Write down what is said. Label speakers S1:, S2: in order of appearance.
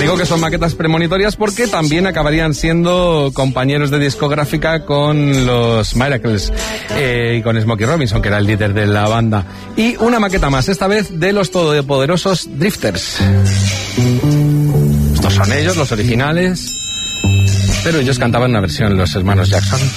S1: Digo que son maquetas premonitorias porque también acabarían siendo compañeros de discográfica con los Miracles y con Smokey Robinson, que era el líder de la banda. Y una maqueta más, esta vez de los todopoderosos Drifters. Estos son ellos, los originales, pero ellos cantaban una versión, los hermanos Jackson.